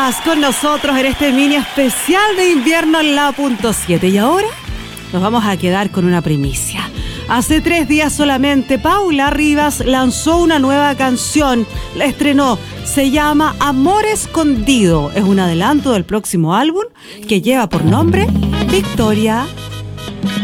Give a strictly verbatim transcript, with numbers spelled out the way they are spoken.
días con nosotros en este mini especial de invierno en la punto siete. Y ahora nos vamos a quedar con una primicia. Hace tres días solamente Paula Rivas lanzó una nueva canción. La estrenó. Se llama Amor Escondido. Es un adelanto del próximo álbum que lleva por nombre Victoria.